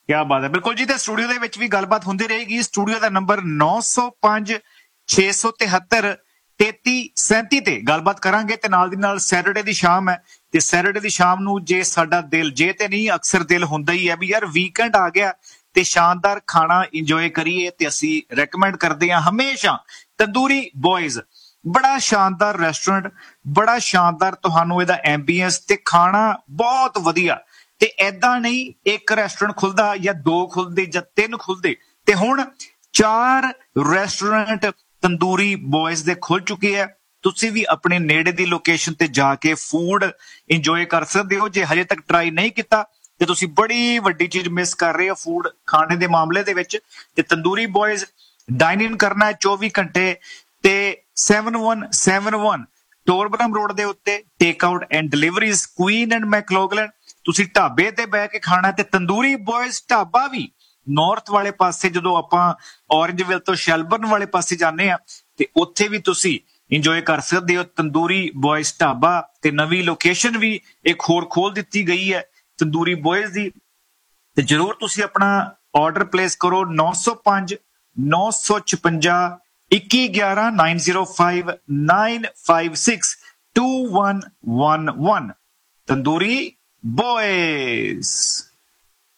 ਕਿਆ ਬਾਤ ਹੈ, ਬਿਲਕੁਲ ਜੀ। ਤੇ ਸਟੂਡੀਓ ਦੇ ਵਿੱਚ ਵੀ ਗੱਲਬਾਤ ਹੁੰਦੀ ਰਹੇਗੀ। ਸਟੂਡੀਓ ਦਾ ਨੰਬਰ 905 673 3337 ਤੇ ਗੱਲਬਾਤ ਕਰਾਂਗੇ। ਤੇ ਨਾਲ ਦੀ ਨਾਲ ਸੈਟਰਡੇ ਦੀ ਸ਼ਾਮ ਹੈ, ਤੇ ਸੈਟਰਡੇ ਦੀ ਸ਼ਾਮ ਨੂੰ ਜੇ ਸਾਡਾ ਦਿਲ, ਜੇ ਤੇ ਨਹੀਂ ਅਕਸਰ ਦਿਲ ਹੁੰਦਾ ਹੀ ਹੈ ਵੀ ਯਾਰ ਵੀਕਐਂਡ ਆ ਗਿਆ ਤੇ ਸ਼ਾਨਦਾਰ ਖਾਣਾ ਇੰਜੋਏ ਕਰੀਏ, ਤੇ ਅਸੀਂ ਰეკਮੈਂਡ ਕਰਦੇ ਹਾਂ ਹਮੇਸ਼ਾ ਤੰਦੂਰੀ ਬॉयਜ਼। ਬੜਾ ਸ਼ਾਨਦਾਰ ਰੈਸਟੋਰੈਂਟ, ਬੜਾ ਸ਼ਾਨਦਾਰ ਤੁਹਾਨੂੰ ਇਹਦਾ ਐਂਬੀਐਂਸ ਤੇ ਖਾਣਾ ਬਹੁਤ ਵਧੀਆ। ਤੇ ਐਦਾਂ ਨਹੀਂ ਇੱਕ ਰੈਸਟੋਰੈਂਟ ਖੁੱਲਦਾ ਜਾਂ ਦੋ ਖੁੱਲਦੇ ਜਾਂ ਤਿੰਨ ਖੁੱਲਦੇ, ਤੇ ਹੁਣ 4 ਰੈਸਟੋਰੈਂਟ ਤੰਦੂਰੀ ਬॉयਜ਼ ਦੇ ਖੁੱਲ ਚੁੱਕੇ ਆ। ਤੁਸੀਂ ਵੀ ਆਪਣੇ ਨੇੜੇ ਦੀ ਲੋਕੇਸ਼ਨ ਤੇ ਜਾ ਕੇ ਫੂਡ ਇੰਜੋਏ ਕਰ ਸਕਦੇ ਹੋ। ਜੇ ਹਜੇ ਤੱਕ ਟਰਾਈ ਨਹੀਂ ਕੀਤਾ ਤੇ ਤੁਸੀਂ ਬੜੀ ਵੱਡੀ ਚੀਜ਼ ਮਿਸ ਕਰ ਰਹੇ ਹੋ ਫੂਡ ਖਾਣੇ ਦੇ ਮਾਮਲੇ ਦੇ ਵਿੱਚ। ਤੇ ਤੰਦੂਰੀ ਬॉयਜ਼ ਡਾਈਨ ਇਨ ਕਰਨਾ ਹੈ 24 ਘੰਟੇ ਤੇ 7171 ਟੋਰਬਰਮ ਰੋਡ ਦੇ ਉੱਤੇ। Take out and deliveries Queen and ਮੈਕਲੋਗਲਨ। ਤੁਸੀਂ ਢਾਬੇ ਤੇ ਬਹਿ ਕੇ ਖਾਣਾ, ਤੇ ਤੰਦੂਰੀ ਬॉयਜ਼ ਢਾਬਾ ਵੀ ਨਾਰਥ ਵਾਲੇ ਪਾਸੇ, ਜਦੋਂ ਆਪਾਂ ਔਰੰਜਵਿਲ ਤੋਂ ਸ਼ੈਲਬਰਨ ਵਾਲੇ ਪਾਸੇ ਜਾਂਦੇ ਆ ਤੇ ਉੱਥੇ ਵੀ ਤੁਸੀਂ ਇੰਜੋਏ ਕਰ ਸਕਦੇ ਹੋ ਤੰਦੂਰੀ ਬॉयਜ਼ ਢਾਬਾ। ਤੇ ਨਵੀਂ ਲੋਕੇਸ਼ਨ ਵੀ ਇੱਕ ਹੋਰ ਖੋਲ ਦਿੱਤੀ ਗਈ ਹੈ ਤੰਦੂਰੀ ਬॉयਜ਼ ਦੀ। ਤੇ ਜਰੂਰ ਤੁਸੀਂ ਆਪਣਾ ਆਰਡਰ ਪਲੇਸ ਕਰੋ 905 956 2111 905 956 2111 ਤੰਦੂਰੀ ਬॉयਜ਼।